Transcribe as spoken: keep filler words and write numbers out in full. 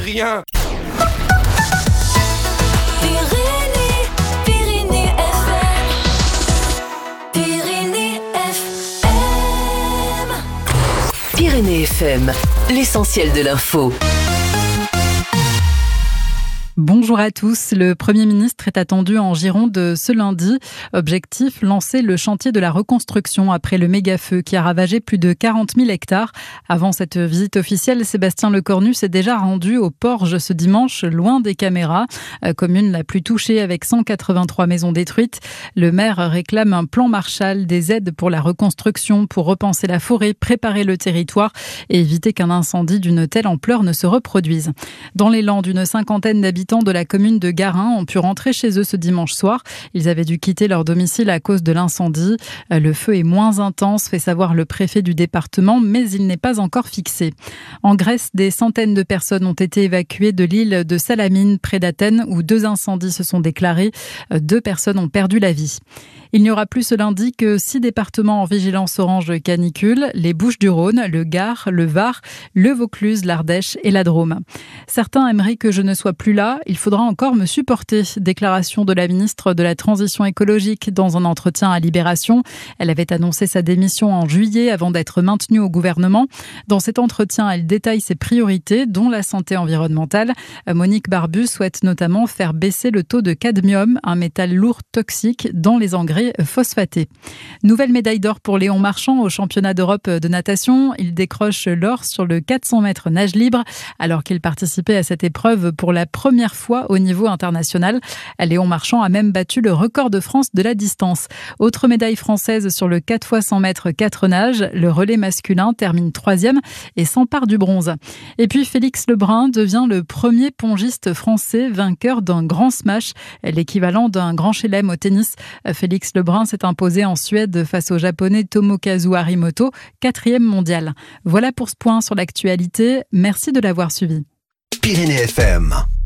Rien. Pyrénées, Pyrénées F M. Pyrénées F M. Pyrénées F M, l'essentiel de l'info. Bonjour à tous. Le Premier ministre est attendu en Gironde ce lundi. Objectif, lancer le chantier de la reconstruction après le méga-feu qui a ravagé plus de quarante mille hectares. Avant cette visite officielle, Sébastien Lecornu s'est déjà rendu au Porge ce dimanche, loin des caméras. Commune la plus touchée avec cent quatre-vingt-trois maisons détruites. Le maire réclame un plan Marshall, des aides pour la reconstruction, pour repenser la forêt, préparer le territoire et éviter qu'un incendie d'une telle ampleur ne se reproduise. Dans les Landes, une cinquantaine d'habitants de la commune de Garin ont pu rentrer chez eux ce dimanche soir. Ils avaient dû quitter leur domicile à cause de l'incendie. Le feu est moins intense, fait savoir le préfet du département, mais il n'est pas encore fixé. En Grèce, des centaines de personnes ont été évacuées de l'île de Salamine, près d'Athènes, où deux incendies se sont déclarés. Deux personnes ont perdu la vie. Il n'y aura plus ce lundi que six départements en vigilance orange canicule, les Bouches-du-Rhône, le Gard, le Var, le Vaucluse, l'Ardèche et la Drôme. Certains aimeraient que je ne sois plus là, il faudra encore me supporter. Déclaration de la ministre de la Transition écologique dans un entretien à Libération. Elle avait annoncé sa démission en juillet avant d'être maintenue au gouvernement. Dans cet entretien, elle détaille ses priorités, dont la santé environnementale. Monique Barbu souhaite notamment faire baisser le taux de cadmium, un métal lourd toxique, dans les engrais phosphatés. Nouvelle médaille d'or pour Léon Marchand au championnat d'Europe de natation. Il décroche l'or sur le quatre cents mètres nage libre alors qu'il participait à cette épreuve pour la première fois au niveau international. Léon Marchand a même battu le record de France de la distance. Autre médaille française sur le quatre fois cent mètres quatre nages. Le relais masculin termine troisième et s'empare du bronze. Et puis Félix Lebrun devient le premier pongiste français vainqueur d'un grand smash, l'équivalent d'un grand chelem au tennis. Félix Lebrun s'est imposé en Suède face au japonais Tomokazu Harimoto, quatrième mondial. Voilà pour ce point sur l'actualité. Merci de l'avoir suivi. Pyrénées F M.